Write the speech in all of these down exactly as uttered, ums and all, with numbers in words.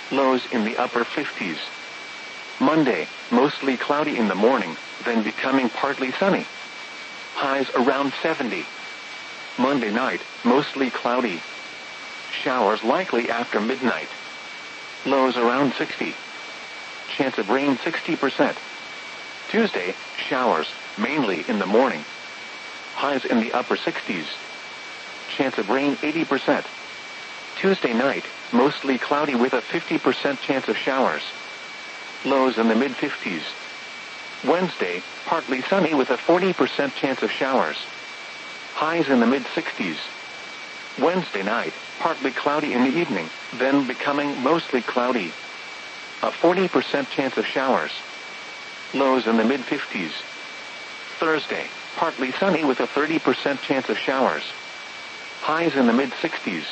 Lows in the upper fifties. Monday, mostly cloudy in the morning, then becoming partly sunny. Highs around seventy. Monday night, mostly cloudy. Showers likely after midnight. Lows around sixty. Chance of rain sixty percent. Tuesday, showers, mainly in the morning. Highs in the upper sixties. Chance of rain eighty percent. Tuesday night, mostly cloudy with a fifty percent chance of showers. Lows in the mid-fifties. Wednesday, partly sunny with a forty percent chance of showers. Highs in the mid-sixties. Wednesday night, partly cloudy in the evening, then becoming mostly cloudy. A forty percent chance of showers. Lows in the mid-fifties. Thursday, partly sunny with a thirty percent chance of showers. Highs in the mid-sixties.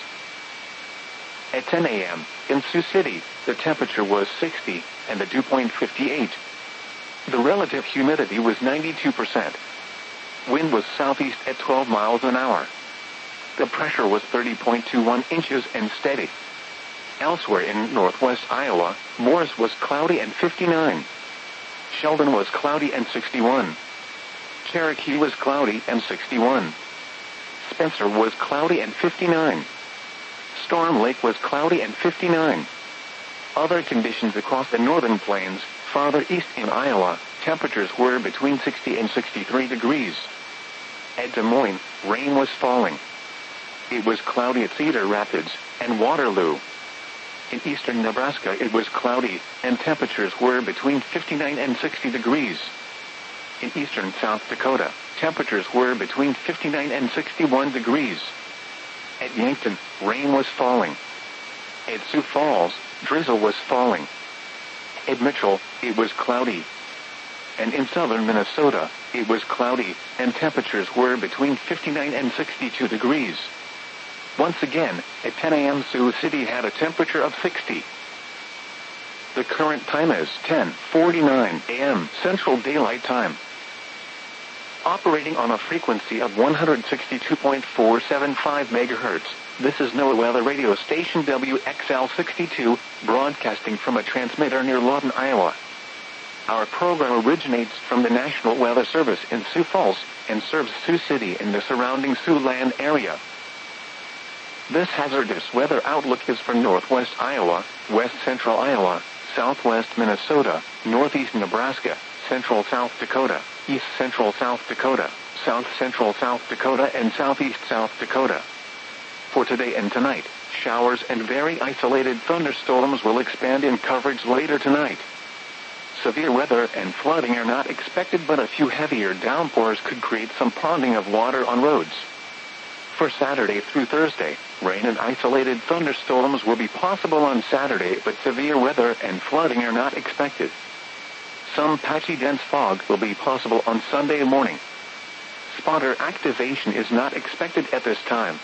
At ten a.m., in Sioux City, the temperature was sixty, and the dew point fifty-eight. The relative humidity was ninety-two percent. Wind was southeast at twelve miles an hour. The pressure was thirty point two one inches and steady. Elsewhere in northwest Iowa, Morris was cloudy and fifty-nine. Sheldon was cloudy and sixty-one. Cherokee was cloudy and sixty-one. Spencer was cloudy and fifty-nine. Storm Lake was cloudy and fifty-nine. Other conditions across the northern plains, farther east in Iowa, temperatures were between sixty and sixty-three degrees. At Des Moines, rain was falling. It was cloudy at Cedar Rapids and Waterloo. In eastern Nebraska it was cloudy, and temperatures were between fifty-nine and sixty degrees. In eastern South Dakota, temperatures were between fifty-nine and sixty-one degrees. At Yankton, rain was falling. At Sioux Falls, drizzle was falling. At Mitchell, it was cloudy. And in southern Minnesota, it was cloudy, and temperatures were between fifty-nine and sixty-two degrees. Once again, at ten a.m. Sioux City had a temperature of sixty. The current time is ten forty-nine a.m. Central Daylight Time. Operating on a frequency of one hundred sixty-two point four seven five megahertz, this is NOAA Weather Radio Station W X L sixty-two, broadcasting from a transmitter near Lawton, Iowa. Our program originates from the National Weather Service in Sioux Falls, and serves Sioux City and the surrounding Siouxland area. This hazardous weather outlook is for northwest Iowa, west central Iowa, southwest Minnesota, northeast Nebraska, central South Dakota, east central South Dakota, south central South Dakota, and southeast South Dakota. For today and tonight, showers and very isolated thunderstorms will expand in coverage later tonight. Severe weather and flooding are not expected, but a few heavier downpours could create some ponding of water on roads. For Saturday through Thursday, rain and isolated thunderstorms will be possible on Saturday, but severe weather and flooding are not expected. Some patchy dense fog will be possible on Sunday morning. Spotter activation is not expected at this time.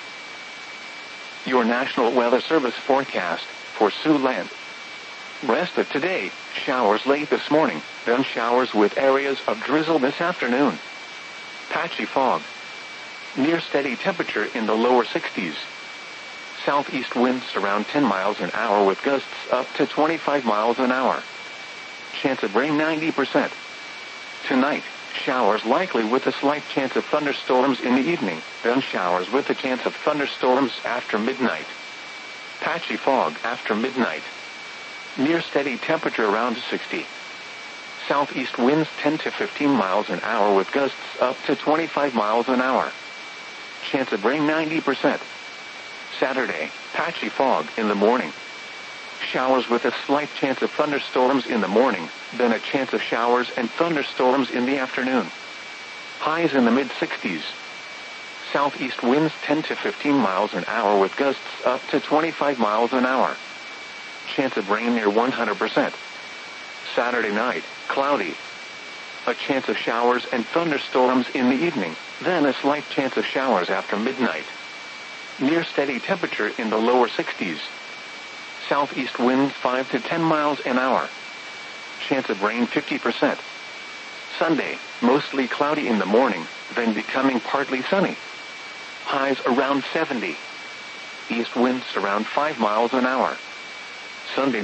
Your National Weather Service forecast for Siouxland. Rest of today, showers late this morning, then showers with areas of drizzle this afternoon. Patchy fog. Near steady temperature in the lower sixties. Southeast winds around ten miles an hour with gusts up to twenty-five miles an hour. Chance of rain ninety percent. Tonight, showers likely with a slight chance of thunderstorms in the evening, then showers with a chance of thunderstorms after midnight. Patchy fog after midnight. Near steady temperature around sixty. Southeast winds ten to fifteen miles an hour with gusts up to twenty-five miles an hour. Chance of rain ninety percent. Saturday, patchy fog in the morning. Showers with a slight chance of thunderstorms in the morning, then a chance of showers and thunderstorms in the afternoon. Highs in the mid-sixties. Southeast winds ten to fifteen miles an hour with gusts up to twenty-five miles an hour. Chance of rain near one hundred percent. Saturday night, cloudy. A chance of showers and thunderstorms in the evening, then a slight chance of showers after midnight. Near steady temperature in the lower sixties. Southeast winds five to ten miles an hour. Chance of rain fifty percent. Sunday, mostly cloudy in the morning, then becoming partly sunny. Highs around seventy. East winds around five miles an hour. Sunday